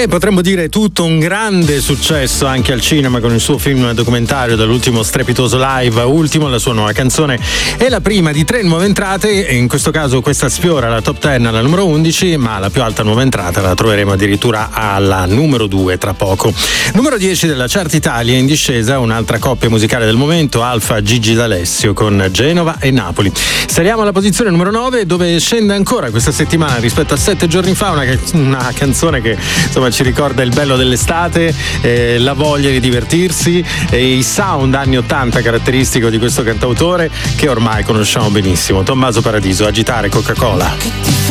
E potremmo dire tutto un grande successo anche al cinema con il suo film documentario dall'ultimo strepitoso live Ultimo. La sua nuova canzone è la prima di 3 nuove entrate, e in questo caso questa sfiora la top 10 alla numero 11, ma la più alta nuova entrata la troveremo addirittura alla numero 2 tra poco. Numero 10 della Chart Italia, in discesa un'altra coppia musicale del momento, Alfa Gigi D'Alessio con Genova e Napoli. Saliamo alla posizione numero 9, dove scende ancora questa settimana rispetto a 7 giorni fa una canzone che insomma ci ricorda il bello dell'estate, la voglia di divertirsi e i sound anni 80 caratteristico di questo cantautore che ormai conosciamo benissimo. Tommaso Paradiso, Agitare Coca-Cola.